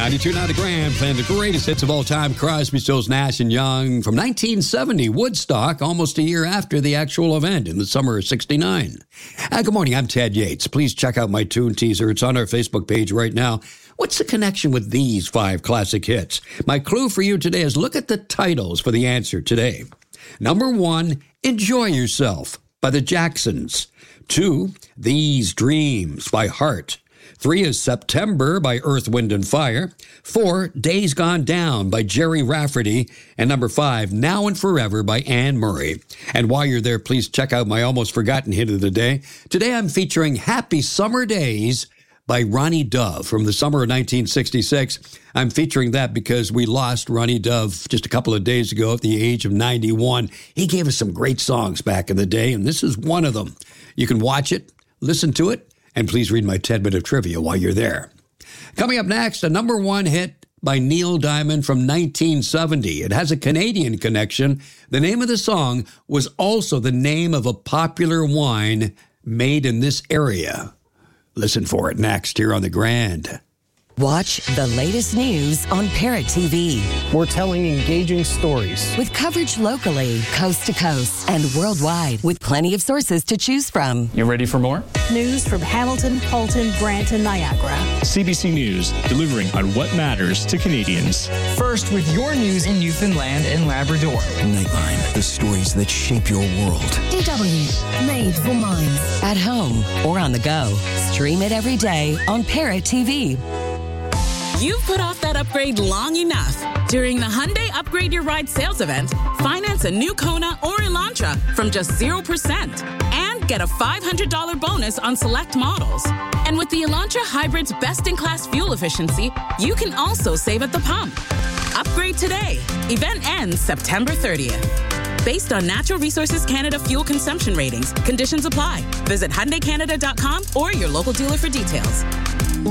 92.9 The Grand, playing the greatest hits of all time, Crosby, Stills, Nash & Young, from 1970, Woodstock, almost a year after the actual event in the summer of 69. Good morning, I'm Ted Yates. Please check out my tune teaser. It's on our Facebook page right now. What's the connection with these 5 classic hits? My clue for you today is look at the titles for the answer today. Number 1, Enjoy Yourself by the Jacksons. 2, These Dreams by Heart. 3 is September by Earth, Wind & Fire. 4, Days Gone Down by Jerry Rafferty. And number 5, Now and Forever by Anne Murray. And while you're there, please check out my almost forgotten hit of the day. Today I'm featuring Happy Summer Days by Ronnie Dove from the summer of 1966. I'm featuring that because we lost Ronnie Dove just a couple of days ago at the age of 91. He gave us some great songs back in the day, and this is one of them. You can watch it, listen to it, and please read my 10-minute of trivia while you're there. Coming up next, a number 1 hit by Neil Diamond from 1970. It has a Canadian connection. The name of the song was also the name of a popular wine made in this area. Listen for it next here on The Grand. Watch the latest news on Parrot TV. We're telling engaging stories with coverage locally, coast to coast, and worldwide, with plenty of sources to choose from. You ready for more? News from Hamilton, Fulton, Brant, and Niagara. CBC News, delivering on what matters to Canadians. First with your news in Newfoundland and Labrador. Nightline, the stories that shape your world. DW, made for minds. At home or on the go. Stream it every day on Parrot TV. You've put off that upgrade long enough. During the Hyundai Upgrade Your Ride sales event, finance a new Kona or Elantra from just 0% and get a $500 bonus on select models. And with the Elantra Hybrid's best-in-class fuel efficiency, you can also save at the pump. Upgrade today. Event ends September 30th. Based on Natural Resources Canada fuel consumption ratings, conditions apply. Visit HyundaiCanada.com or your local dealer for details.